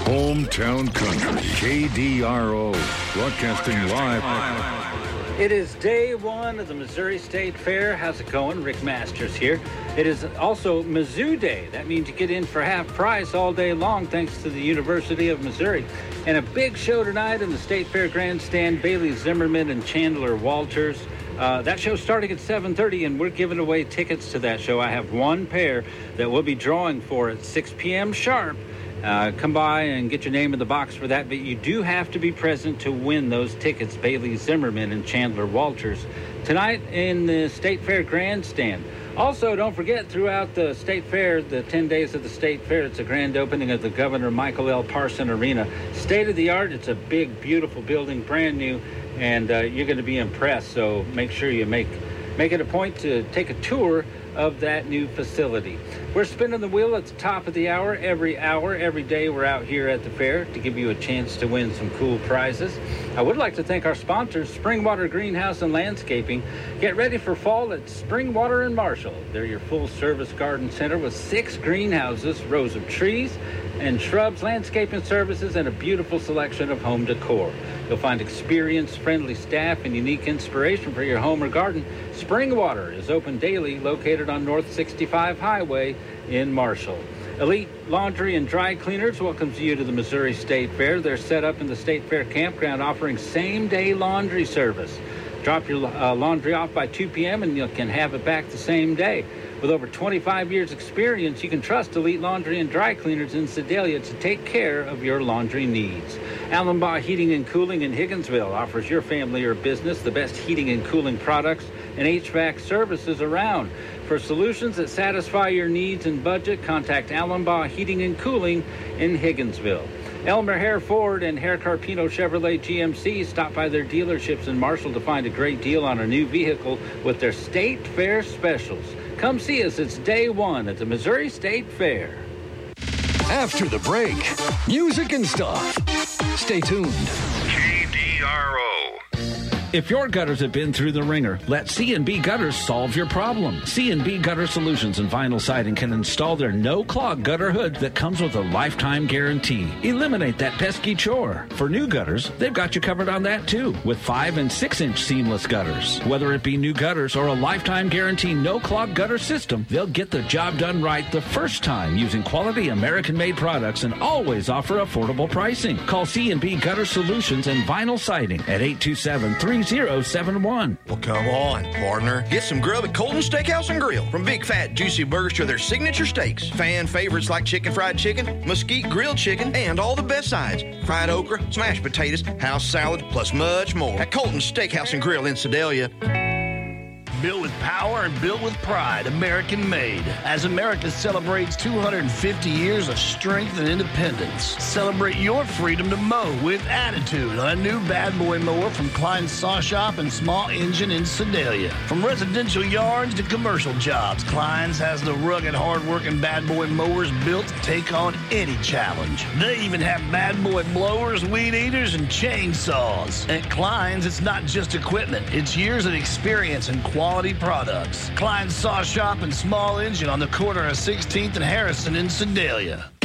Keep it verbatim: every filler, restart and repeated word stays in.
Hometown Country, K D R O, broadcasting live. It is day one of the Missouri State Fair. How's it going? Rick Masters here. It is also Mizzou Day. That means you get in for half price all day long thanks to the University of Missouri. And a big show tonight in the State Fair Grandstand, Bailey Zimmerman and Chandler Walters. Uh, that show's starting at seven thirty, and we're giving away tickets to that show. I have one pair that we'll be drawing for at six p.m. sharp. Uh, come by and get your name in the box for that, but you do have to be present to win those tickets, Bailey Zimmerman and Chandler Walters, tonight in the State Fair Grandstand. Also, don't forget, throughout the State Fair, the ten days of the State Fair, it's a grand opening of the Governor Michael L. Parson Arena. State-of-the-art, it's a big, beautiful building, brand new, and uh, you're going to be impressed, so make sure you make, make it a point to take a tour of that new facility. We're spinning the wheel at the top of the hour, every hour, every day we're out here at the fair to give you a chance to win some cool prizes. I would like to thank our sponsors, Springwater Greenhouse and Landscaping. Get ready for fall at Springwater and Marshall. They're your full-service garden center with six greenhouses, rows of trees and shrubs, landscaping services, and a beautiful selection of home decor. You'll find experienced, friendly staff and unique inspiration for your home or garden. Springwater is open daily, located on North sixty-five Highway in Marshall. Elite Laundry and Dry Cleaners welcomes you to the Missouri State Fair. They're set up in the State Fair campground offering same-day laundry service. Drop your uh, laundry off by two p.m. and you can have it back the same day. With over twenty-five years experience, you can trust Elite Laundry and Dry Cleaners in Sedalia to take care of your laundry needs. Allenbaugh Heating and Cooling in Higginsville offers your family or business the best heating and cooling products and H V A C services around. For solutions that satisfy your needs and budget, contact Allenbaugh Heating and Cooling in Higginsville. Elmer Hare Ford and Hare Carpino Chevrolet G M C stop by their dealerships in Marshall to find a great deal on a new vehicle with their State Fair specials. Come see us. It's day one at the Missouri State Fair. After the break, music and stuff. Stay tuned. K D R O. If your gutters have been through the ringer, let C and B Gutters solve your problem. C and B Gutter Solutions and Vinyl Siding can install their no-clog gutter hood that comes with a lifetime guarantee. Eliminate that pesky chore. For new gutters, they've got you covered on that too, with five and six inch seamless gutters. Whether it be new gutters or a lifetime guarantee no-clog gutter system, they'll get the job done right the first time using quality American-made products and always offer affordable pricing. Call C and B Gutter Solutions and Vinyl Siding at eight two seven, three zero seven one. Well, come on, partner. Get some grub at Colton Steakhouse and Grill. From big, fat, juicy burgers to their signature steaks. Fan favorites like chicken fried chicken, mesquite grilled chicken, and all the best sides. Fried okra, smashed potatoes, house salad, plus much more. At Colton Steakhouse and Grill in Sedalia. Built with power and built with pride, American made. As America celebrates two hundred fifty years of strength and independence, celebrate your freedom to mow with attitude on a new Bad Boy mower from Klein's Saw Shop and Small Engine in Sedalia. From residential yards to commercial jobs, Klein's has the rugged, hard-working Bad Boy mowers built to take on any challenge. They even have Bad Boy blowers, weed eaters, and chainsaws. At Klein's, it's not just equipment. It's years of experience and quality products. Klein's Saw Shop and Small Engine on the corner of sixteenth and Harrison in Sedalia.